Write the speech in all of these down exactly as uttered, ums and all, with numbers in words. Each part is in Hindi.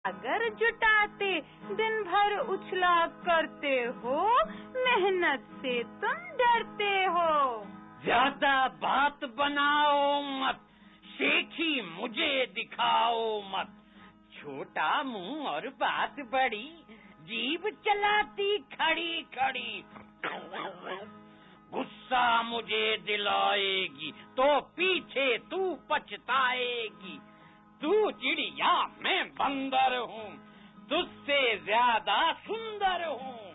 अगर जुटाते दिन भर उछला करते हो, मेहनत से तुम डरते हो। ज्यादा बात बनाओ मत, शेखी मुझे दिखाओ मत। छोटा मुंह और बात बड़ी, जीभ चलाती खड़ी खड़ी। गुस्सा मुझे दिलाएगी तो पीछे तू पछताएगी। तू चिड़िया, मैं बंदर हूँ, तुझसे ज्यादा सुंदर हूँ।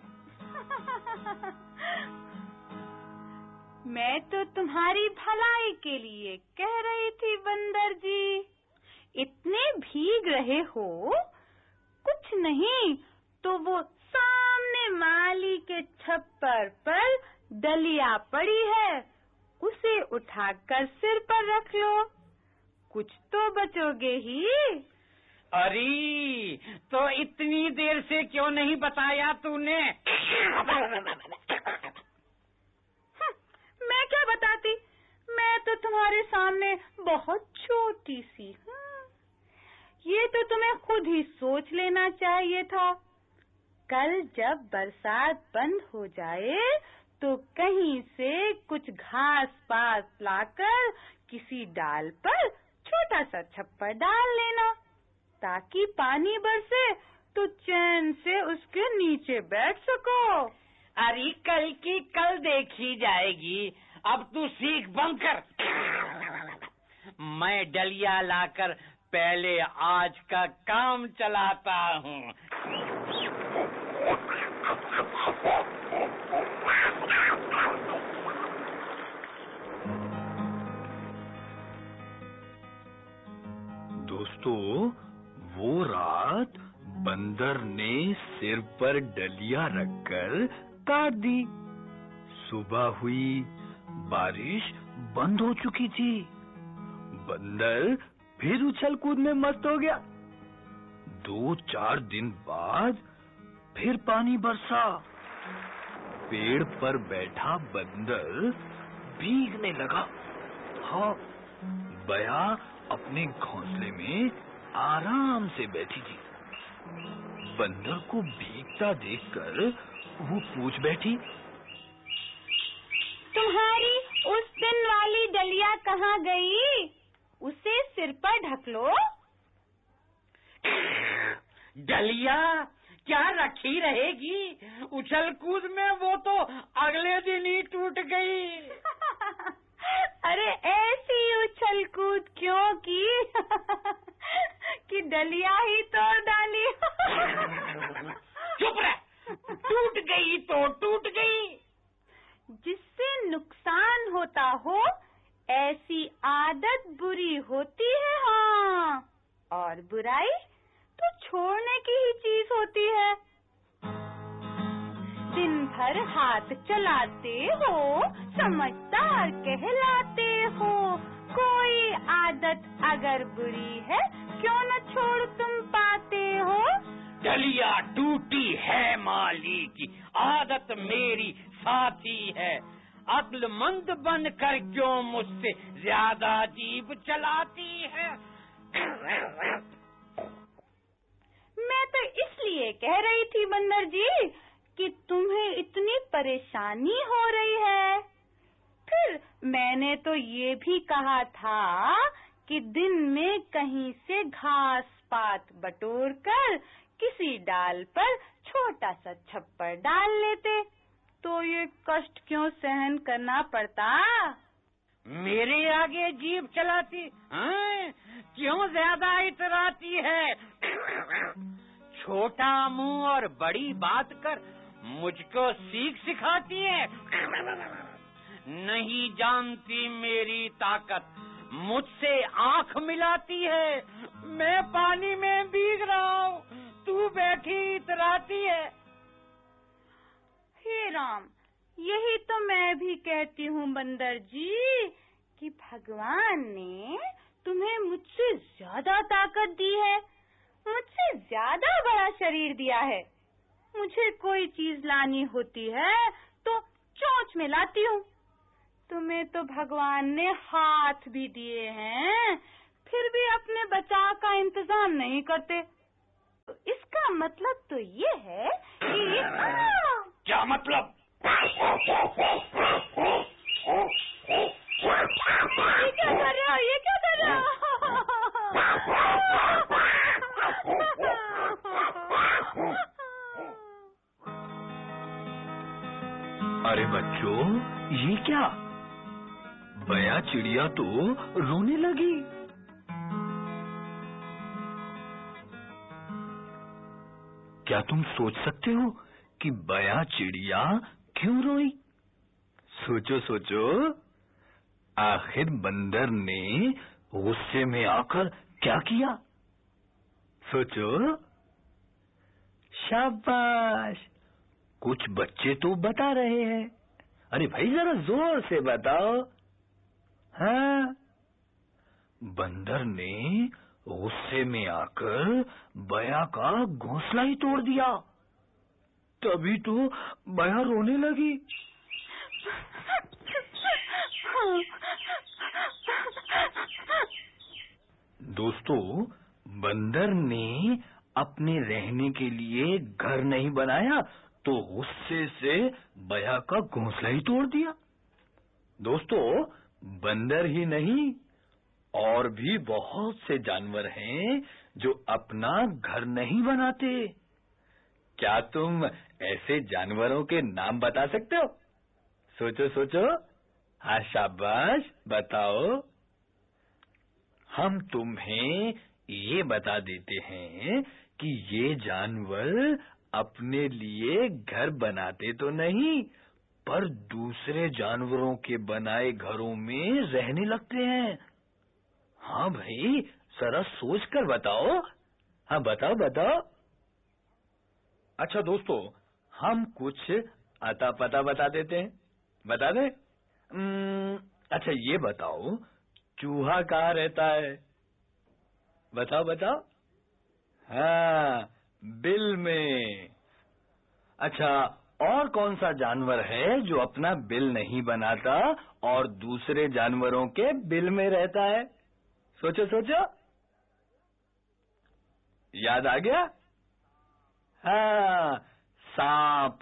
मैं तो तुम्हारी भलाई के लिए कह रही थी बंदर जी। इतने भीग रहे हो, कुछ नहीं तो वो सामने माली के छप्पर पर डलिया पड़ी है, उसे उठाकर सिर पर रख लो, कुछ तो बचोगे ही। अरे तो इतनी देर से क्यों नहीं बताया तूने? मैं क्या बताती, मैं तो तुम्हारे सामने बहुत छोटी सी हूँ। ये तो तुम्हें खुद ही सोच लेना चाहिए था। कल जब बरसात बंद हो जाए तो कहीं से कुछ घास पात लाकर किसी डाल पर छोटा सा छप्पर डाल लेना, ताकि पानी बरसे तो चैन से उसके नीचे बैठ सको। अरे कल की कल देखी जाएगी, अब तू सीख बंद कर। मैं डलिया लाकर पहले आज का काम चलाता हूँ। दोस्तों, वो रात बंदर ने सिर पर डलिया रखकर काट दी। सुबह हुई, बारिश बंद हो चुकी थी। बंदर फिर उछल कूद में मस्त हो गया। दो चार दिन बाद फिर पानी बरसा। पेड़ पर बैठा बंदर भीगने लगा। हाँ, बया अपने घोंसले में आराम से बैठी थी। बंदर को भीगता देखकर वो पूछ बैठी, तुम्हारी उस दिन वाली डलिया कहाँ गई? उसे सिर पर ढक लो। डलिया क्या रखी रहेगी? उछल कूद में वो तो अगले दिन ही टूट गई। अरे ऐसी उछल कूद क्यों की कि डलिया ही तोड़ डाली। चुप रह, टूट गई तो टूट गई। जिससे नुकसान होता हो ऐसी आदत बुरी होती है। हाँ, और बुराई तो छोड़ने की ही चीज होती है। दिन भर हाथ चलाते हो, समझदार कहलाते हो। कोई आदत अगर बुरी है, क्यों न छोड़ तुम पाते हो। डलिया टूटी है माली की, आदत मेरी साथी है। अक्लमंद बनकर क्यों मुझसे ज्यादा जीभ चलाती है। मैं तो इसलिए कह रही थी बंदर जी कि तुम्हें इतनी परेशानी हो रही है। फिर मैंने तो ये भी कहा था कि दिन में कहीं से घास पात बटोर कर किसी डाल पर छोटा सा छप्पर डाल लेते, तो ये कष्ट क्यों सहन करना पड़ता। मेरे आगे जीभ चलाती, हाँ? क्यों ज्यादा इतराती है। छोटा मुंह और बड़ी बात कर मुझको सीख सिखाती है। नहीं जानती मेरी ताकत, मुझसे आंख मिलाती है। मैं पानी में भीग रहा हूँ, तू बैठी इतराती है। हे राम, यही तो मैं भी कहती हूँ बंदर जी कि भगवान ने तुम्हें मुझसे ज्यादा ताकत दी है, मुझसे ज्यादा बड़ा शरीर दिया है। मुझे कोई चीज लानी होती है तो चोंच में लाती हूँ। तुम्हें तो भगवान ने हाथ भी दिए हैं, फिर भी अपने बचाव का इंतजाम नहीं करते। मतलब तो ये है कि क्या मतलब? ये क्या कर रहे हो? ये क्या कर रहे हो? अरे बच्चों, ये क्या? बया चिड़िया तो रोने लगी। क्या तुम सोच सकते हो कि बया चिड़िया क्यों रोई? सोचो सोचो। आखिर बंदर ने गुस्से में आकर क्या किया? सोचो। शाबाश, कुछ बच्चे तो बता रहे हैं। अरे भाई जरा जोर से बताओ। हाँ, बंदर ने गुस्से में आकर बया का घोंसला ही तोड़ दिया। तभी तो बया रोने लगी। दोस्तों, बंदर ने अपने रहने के लिए घर नहीं बनाया तो गुस्से से बया का घोंसला ही तोड़ दिया। दोस्तों, बंदर ही नहीं और भी बहुत से जानवर हैं जो अपना घर नहीं बनाते। क्या तुम ऐसे जानवरों के नाम बता सकते हो? सोचो सोचो। हाँ शाबाश, बताओ। हम तुम्हें ये बता देते हैं कि ये जानवर अपने लिए घर बनाते तो नहीं, पर दूसरे जानवरों के बनाए घरों में रहने लगते हैं। हाँ भाई, जरा सोच कर बताओ। हाँ बताओ बताओ। अच्छा दोस्तों, हम कुछ अता पता बता देते हैं। बता दें? अच्छा ये बताओ, चूहा कहाँ रहता है? बताओ बताओ। हाँ, बिल में। अच्छा, और कौन सा जानवर है जो अपना बिल नहीं बनाता और दूसरे जानवरों के बिल में रहता है? सोचो सोचो। याद आ गया? हाँ, सांप।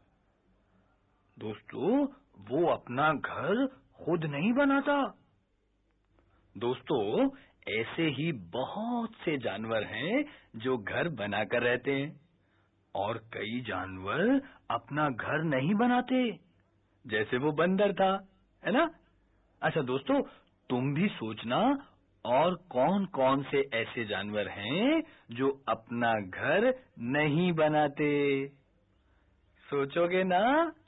दोस्तों, वो अपना घर खुद नहीं बनाता। दोस्तों, ऐसे ही बहुत से जानवर हैं जो घर बनाकर रहते हैं और कई जानवर अपना घर नहीं बनाते, जैसे वो बंदर था, है ना? अच्छा दोस्तों, तुम भी सोचना और कौन कौन से ऐसे जानवर हैं जो अपना घर नहीं बनाते। सोचोगे ना?